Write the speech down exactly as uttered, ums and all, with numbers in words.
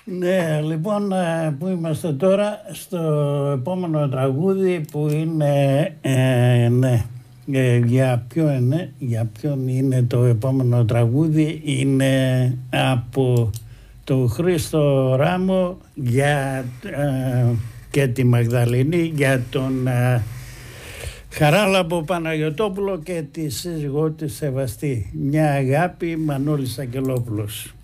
Ναι, λοιπόν, που είμαστε τώρα στο επόμενο τραγούδι που είναι, ε, ναι, ε, για ποιον είναι, για ποιον είναι το επόμενο τραγούδι, είναι από το Χρήστο Ράμο για, ε, και τη Μαγδαληνή, για τον ε, Χαράλαμπο Παναγιωτόπουλο και τη σύζυγό της Σεβαστή. Μια αγάπη, Μανώλης Αγγελόπουλος.